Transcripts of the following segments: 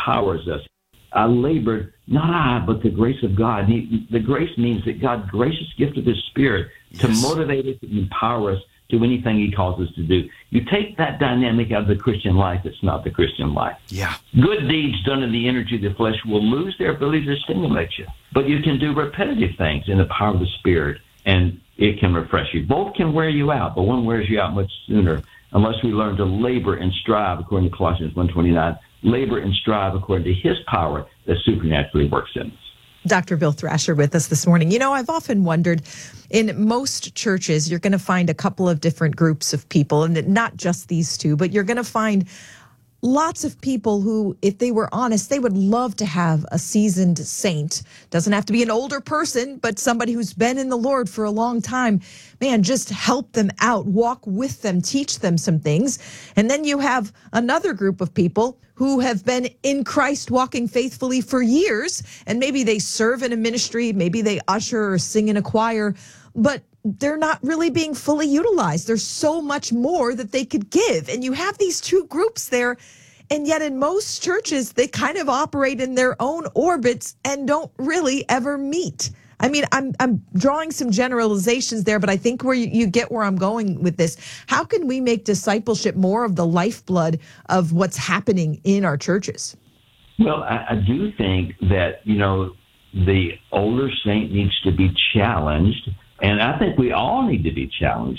empowers us. I labored, not I, but the grace of God. The grace means that God's gracious gift of his Spirit to motivate us and empower us to anything he calls us to do. You take that dynamic out of the Christian life, it's not the Christian life. Yeah. Good deeds done in the energy of the flesh will lose their ability to stimulate you. But you can do repetitive things in the power of the Spirit, and it can refresh you. Both can wear you out, but one wears you out much sooner unless we learn to labor and strive, according to Colossians 1:29, labor and strive according to his power that supernaturally works in us. Dr. Bill Thrasher with us this morning. You know, I've often wondered, in most churches, you're going to find a couple of different groups of people, and not just these two, but you're going to find lots of people who, if they were honest, they would love to have a seasoned saint. Doesn't have to be an older person, but somebody who's been in the Lord for a long time. Man, just help them out, walk with them, teach them some things. And then you have another group of people who have been in Christ walking faithfully for years, and maybe they serve in a ministry, maybe they usher or sing in a choir, but they're not really being fully utilized. There's so much more that they could give. And you have these two groups there, and yet in most churches, they kind of operate in their own orbits and don't really ever meet. I mean, I'm drawing some generalizations there, but I think where you get where I'm going with this. How can we make discipleship more of the lifeblood of what's happening in our churches? Well, I do think that, the older saint needs to be challenged, and I think we all need to be challenged.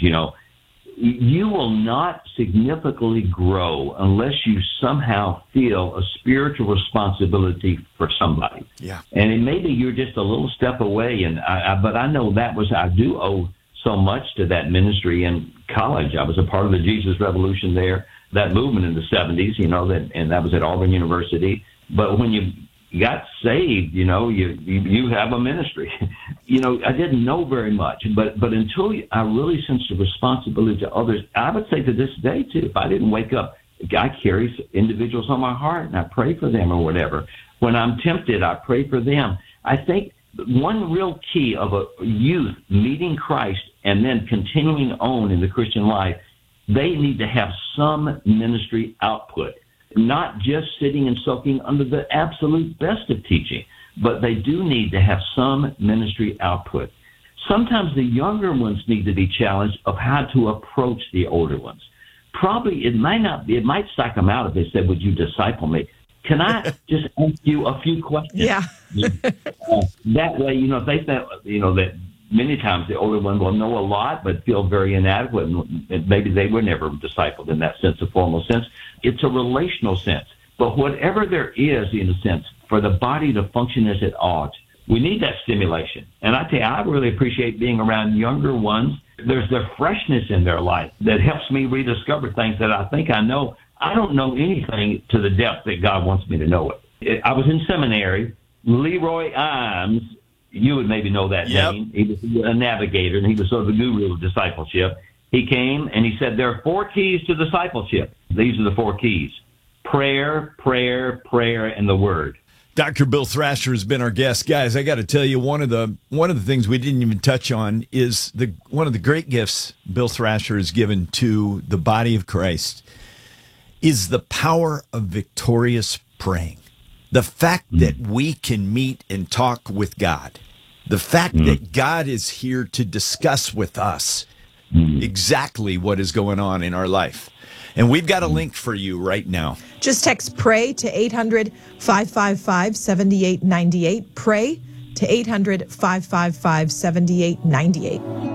You will not significantly grow unless you somehow feel a spiritual responsibility for somebody. Yeah. And maybe you're just a little step away, but I know I do owe so much to that ministry in college. I was a part of the Jesus Revolution there, that movement in the 70s, and that was at Auburn University. But when you got saved, you have a ministry. I didn't know very much, but until I really sensed the responsibility to others, I would say to this day too, if I didn't wake up, God carries individuals on my heart and I pray for them or whatever. When I'm tempted, I pray for them. I think one real key of a youth meeting Christ and then continuing on in the Christian life, they need to have some ministry output. Not just sitting and soaking under the absolute best of teaching, but they do need to have some ministry output. Sometimes the younger ones need to be challenged of how to approach the older ones. Probably it might psych them out if they said, "Would you disciple me?" Can I just ask you a few questions? Yeah. That way, if they think, that many times the older one will know a lot but feel very inadequate, and maybe they were never discipled in that sense, a formal sense. It's a relational sense. But whatever there is, in a sense, for the body to function as it ought, we need that stimulation. And I tell you, I really appreciate being around younger ones. There's the freshness in their life that helps me rediscover things that I think I know. I don't know anything to the depth that God wants me to know it. I was in seminary. Leroy Imes, you would maybe know that name. He was a navigator, and he was sort of the guru of discipleship. He came, and he said, there are 4 keys to discipleship. These are the 4 keys: prayer, prayer, prayer, and the word. Dr. Bill Thrasher has been our guest. Guys, I got to tell you, one of the things we didn't even touch on is one of the great gifts Bill Thrasher has given to the body of Christ is the power of victorious praying. The fact that we can meet and talk with God. The fact that God is here to discuss with us exactly what is going on in our life. And we've got a link for you right now. Just text PRAY to 800-555-7898. PRAY to 800-555-7898.